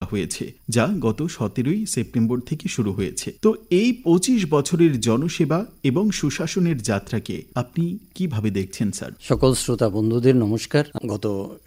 হয়েছে, যা গত 17 সেপ্টেম্বর থেকে শুরু হয়েছে। তো এই 25 বছরের জনসেবা এবং সুশাসনের যাত্রাকে আপনি কিভাবে দেখছেন স্যার? সকল শ্রোতা বন্ধুদের নমস্কার। গত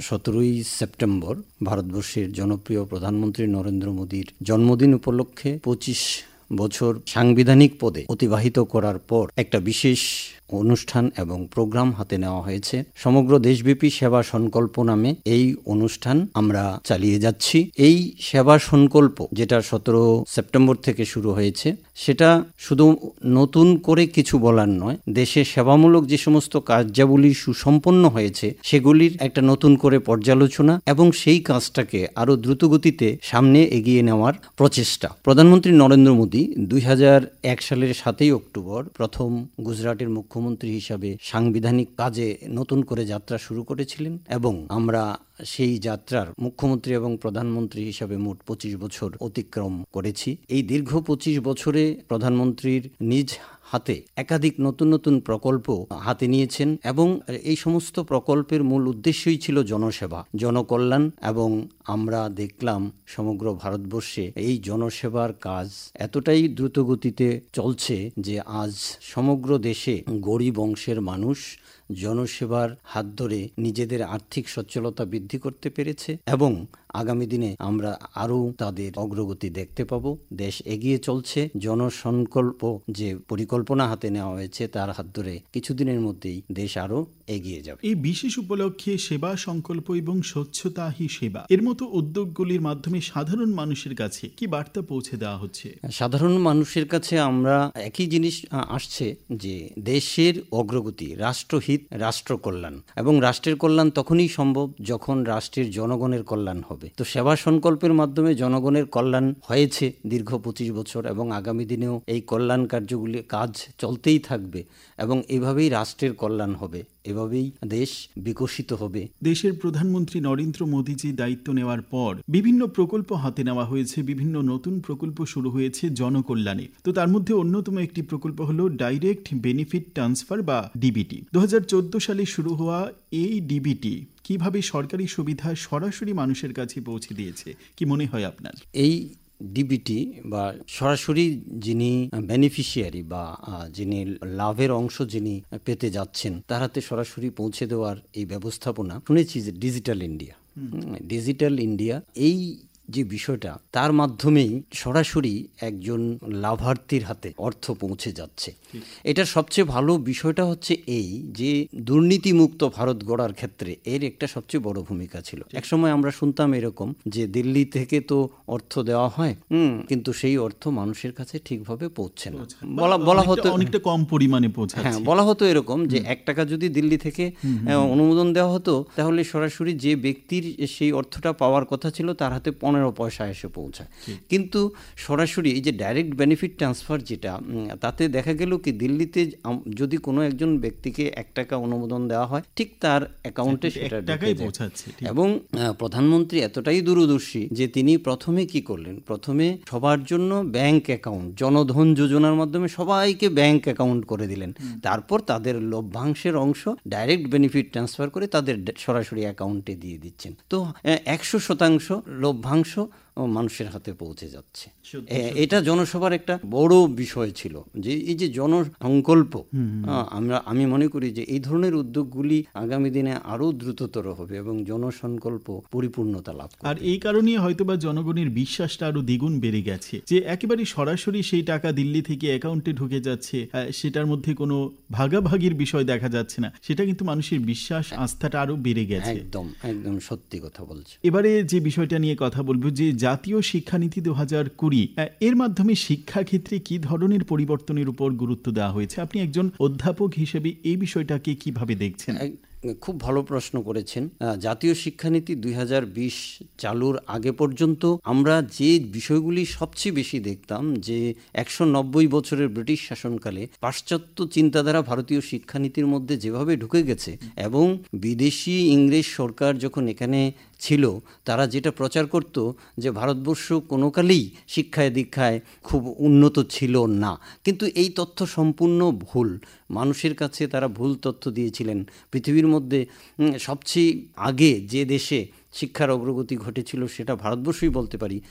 17 সেপ্টেম্বর ভারতবর্ষের জনপ্রিয় প্রধানমন্ত্রী নরেন্দ্র মোদীর জন্মদিন উপলক্ষে 25 বছর সাংবিধানিক পদে অতিবাহিত করার পর একটা বিশেষ অনুষ্ঠান এবং প্রোগ্রাম হাতে নেওয়া হয়েছে। সমগ্র দেশব্যাপী সেবা সংকল্প নামে এই অনুষ্ঠান আমরা চালিয়ে যাচ্ছি। এই সেবা সংকল্প যেটা 17 সেপ্টেম্বর থেকে শুরু হয়েছে, সেটা শুধু নতুন করে কিছু বলার নয়, দেশে সেবামূলক যে সমস্ত কার্যাবলী সুসম্পন্ন হয়েছে সেগুলির একটা নতুন করে পর্যালোচনা এবং সেই কাজটাকে আরো দ্রুতগতিতে সামনে এগিয়ে নেওয়ার প্রচেষ্টা। প্রধানমন্ত্রী নরেন্দ্র মোদী 2001 সালের 7 অক্টোবর প্রথম গুজরাটের মুখ্যমন্ত্রী হিসাবে সাংবিধানিক কাজে নতুন করে যাত্রা শুরু করেছিলেন এবং আমরা সেই যাত্রার মুখ্যমন্ত্রী এবং প্রধানমন্ত্রী হিসাবে মোট 25 বছর অতিক্রম করেছি। এই দীর্ঘ 25 বছরে প্রধানমন্ত্রীর নিজ হাতে একাধিক নতুন নতুন প্রকল্প হাতে নিয়েছেন এবং এই সমস্ত প্রকল্পের মূল উদ্দেশ্যই ছিল জনসেবা, জনকল্যাণ। এবং আমরা দেখলাম সমগ্র ভারতবর্ষে এই জনসেবার কাজ এতটাই দ্রুতগতিতে চলছে যে আজ সমগ্র দেশে গরিব অংশের মানুষ জনসেবার হাত ধরে নিজেদের আর্থিক সচ্ছলতা বৃদ্ধি করতে পেরেছে এবং আগামী দিনে আমরা আরও তাদের অগ্রগতি দেখতে পাব। দেশ এগিয়ে চলছে। জনসংকল্প যে পরিকল্পনা হাতে নেওয়া হয়েছে তার হাত ধরে কিছুদিনের মধ্যেই দেশ আরও এগিয়ে যাবে। এই বিশেষ উপলক্ষে সেবা সংকল্প এবং স্বচ্ছতা হি সেবা এর মতো উদ্যোগগুলির মাধ্যমে সাধারণ মানুষের কাছে কি বার্তা পৌঁছে দেওয়া হচ্ছে? সাধারণ মানুষের কাছে আমরা একই জিনিস আসছে যে দেশের অগ্রগতি, রাষ্ট্রহিত, রাষ্ট্র কল্যাণ এবং রাষ্ট্রের কল্যাণ তখনই সম্ভব যখন রাষ্ট্রের জনগণের কল্যাণ হবে। তো সেবা সংকল্পের মাধ্যমে জনগণের কল্যাণ হয়েছে দীর্ঘ 25 বছর এবং আগামী দিনেও এই কল্যাণ কার্যগুলি কাজ চলতেই থাকবে এবং এভাবেই রাষ্ট্রের কল্যাণ হবে, এভাবেই দেশ বিকশিত হবে। দেশের প্রধানমন্ত্রী নরেন্দ্র মোদীজি দায়িত্ব নেওয়ার পর বিভিন্ন প্রকল্প হাতে নেওয়া হয়েছে, বিভিন্ন নতুন প্রকল্প শুরু হয়েছে জনকল্যাণে। তো তার মধ্যে অন্যতম একটি প্রকল্প হলো ডাইরেক্ট বেনিফিট ট্রান্সফার বা ডিবিটি। 2014 সালে শুরু হওয়া এই ডিবিটি কিভাবে সরকারি সুবিধা সরাসরি মানুষের কাছে পৌঁছে দিয়েছে, কি মনে হয় আপনার? এই ডিবিটি বা সরাসরি যিনি বেনিফিশিয়ারি বা যিনি লাভের অংশ যিনি পেতে যাচ্ছেন তার হাতে সরাসরি পৌঁছে দেওয়ার এই ব্যবস্থাপনা শুনেছি যে ডিজিটাল ইন্ডিয়া এই যে বিষয়টা তার মাধ্যমেই সরাসরি একজন লাভার্থীর হাতে অর্থ পৌঁছে যাচ্ছে। এটার সবচেয়ে ভালো বিষয়টা হচ্ছে এই যে দুর্নীতিমুক্ত ভারত গড়ার ক্ষেত্রে এর একটা সবচেয়ে বড় ভূমিকা ছিল। একসময় আমরা শুনতাম এরকম যে দিল্লি থেকে তো অর্থ দেওয়া হয় কিন্তু সেই অর্থ মানুষের কাছে ঠিকভাবে পৌঁছে না, বলা হতো অনেকটা কম পরিমাণে পৌঁছাচ্ছে। হ্যাঁ, বলা হতো এরকম যে 1 টাকা যদি দিল্লি থেকে অনুমোদন দেওয়া হতো তাহলে সরাসরি যে ব্যক্তির সেই অর্থটা পাওয়ার কথা ছিল তার হাতে 15 পয়সা এসে পৌঁছায়। কিন্তু সরাসরি এই যে ডাইরেক্ট বেনিফিট ট্রান্সফার যেটা, তাতে দেখা গেল কি দিল্লিতে যদি কোনো একজন ব্যক্তিকে 1 টাকা অনুমোদন দেওয়া হয় ঠিক তার অ্যাকাউন্টে সেটা ঢুকে পৌঁছাচ্ছে। এবং প্রধানমন্ত্রী এতটাই দূরদর্শী যে তিনি প্রথমে কি করলেন, প্রথমে সবার জন্য ব্যাংক অ্যাকাউন্ট, জনধন যোজনার মাধ্যমে সবাইকে ব্যাংক অ্যাকাউন্ট করে দিলেন। তারপর তাদের লভ্যাংশের অংশ ডাইরেক্ট বেনিফিট ট্রান্সফার করে তাদের সরাসরি অ্যাকাউন্টে দিয়ে দিচ্ছেন। তো 100% লভ্যাংশ মানুষের হাতে পৌঁছে যাচ্ছে। এটা জনসভার একটা বড় বিষয় ছিল যে এই যে জনসংকল্প, আমি মনে করি যে এই ধরনের উদ্যোগগুলি আগামী দিনে আরো দ্রুততর হবে এবং জনসংকল্প পরিপূর্ণতা লাভ করবে। আর এই কারণেই হয়তোবা জনগণের বিশ্বাসটা আরো দ্বিগুণ বেড়ে গেছে যে একেবারে সরাসরি সেই টাকা দিল্লি থেকে অ্যাকাউন্টে ঢুকে যাচ্ছে, সেটার মধ্যে কোনো ভাগাভাগির বিষয় দেখা যাচ্ছে না। সেটা কিন্তু মানুষের বিশ্বাস, আস্থাটা আরো বেড়ে গেছে। একদম সত্যি কথা বলছি। এবারে যে বিষয়টা নিয়ে কথা বলবো, যে জাতীয় শিক্ষানীতি 2020 এর মাধ্যমে শিক্ষাক্ষেত্রে কি ধরনের পরিবর্তনের উপর গুরুত্ব দেওয়া হয়েছে? আপনি একজন অধ্যাপক হিসেবে এই বিষয়টাকে কিভাবে দেখছেন? খুব ভালো প্রশ্ন করেছেন। জাতীয় শিক্ষানীতি 2020 চালুর আগে পর্যন্ত আমরা যে বিষয়গুলি সবচেয়ে বেশি দেখতাম যে 190 বছরের ব্রিটিশ শাসনকালে পাশ্চাত্য চিন্তাধারা ভারতীয় শিক্ষানীতির মধ্যে যেভাবে ঢুকে গেছে এবং বিদেশি ইংরেজ সরকার যখন এখানে ছিল তারা যেটা প্রচার করত যে ভারতবর্ষ কোনো কালেই শিক্ষায় দীক্ষায় খুব উন্নত ছিল না, কিন্তু এই তথ্য সম্পূর্ণ ভুল। মানুষের কাছে তারা ভুল তথ্য দিয়েছিলেন। পৃথিবীর মধ্যে সবচেয়ে আগে যে দেশে শিক্ষার অগ্রগতি ঘটেছিল সেটা ভারতবর্ষই বলতে পারি,